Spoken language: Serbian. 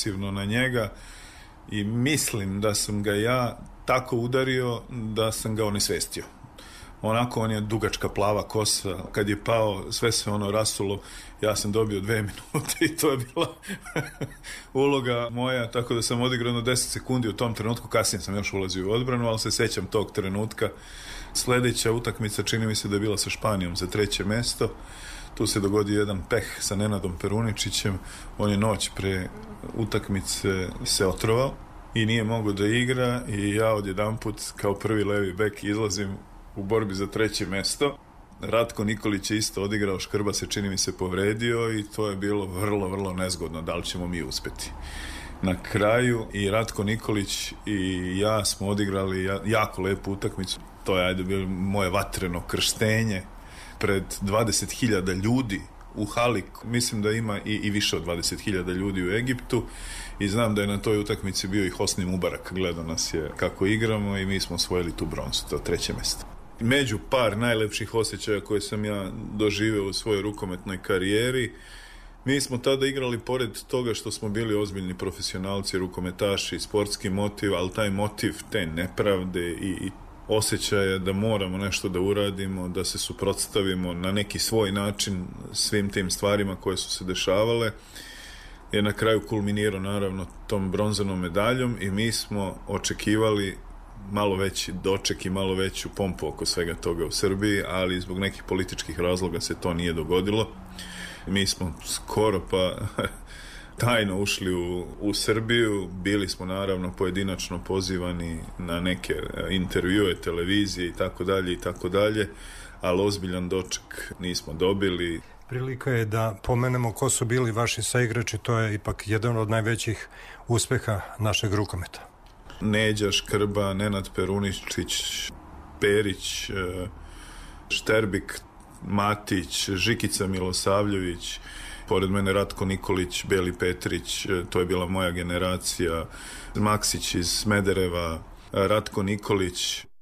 agresivno na njega i mislim da sam ga ja tako udario da sam ga onesvestio. Onako, on je dugačka plava kosa, kad je pao sve se ono rasulo, ja sam dobio 2 minute i to je bila uloga moja, tako da sam odigrao 10 sekundi u tom trenutku, kasnije sam još ulazio u odbranu, ali se sećam tog trenutka. Sledeća utakmica čini mi se da je bila sa Španijom za 3. mesto. Tu se dogodio jedan peh sa Nenadom Peruničićem, on je noć pre utakmice se otrovao i nije mogao da igra i ja odjedanput kao prvi levi bek izlazim u borbi za 3. mesto. Ratko Nikolić je isto odigrao, Škrba se čini mi se povredio i to je bilo vrlo, vrlo nezgodno da li ćemo mi uspeti. Na kraju i Ratko Nikolić i ja smo odigrali jako lepu utakmicu. To je bilo moje vatreno krštenje pred 20.000 ljudi u hali. Mislim da ima i više od 20.000 ljudi u Egiptu i znam da je na toj utakmici bio i Hosni Mubarak, gledao nas je kako igramo i mi smo osvojili tu bronzu, to 3. mesto. Među par najlepših osjećaja koje sam ja doživeo u svojoj rukometnoj karijeri, mi smo tada igrali, pored toga što smo bili ozbiljni profesionalci, rukometaši, sportski motiv, ali taj motiv te nepravde i osjećaja da moramo nešto da uradimo, da se suprotstavimo na neki svoj način svim tim stvarima koje su se dešavale, je na kraju kulminirao naravno tom bronzanom medaljom i mi smo očekivali malo veći doček i malo veću pompu oko svega toga u Srbiji, ali zbog nekih političkih razloga se to nije dogodilo. Mi smo skoro pa tajno ušli u Srbiju, bili smo naravno pojedinačno pozivani na neke intervjue, televizije i tako dalje, ali ozbiljan doček nismo dobili. Prilika je da pomenemo ko su bili vaši saigrači, to je ipak jedan od najvećih uspeha našeg rukometa. Neđa, Škrba, Nenad Peruničić, Perić, Šterbik, Matić, Žikica Milosavljević, pored mene Ratko Nikolić, Beli Petrić, to je bila moja generacija, Maksić iz Smedereva, Ratko Nikolić.